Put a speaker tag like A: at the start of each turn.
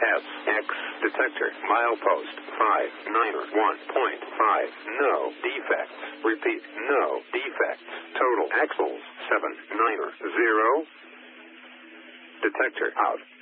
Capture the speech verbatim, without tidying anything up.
A: S X detector milepost five nine one point five. No defects. Repeat, no defects. Total axles seven nine zero. Detector out.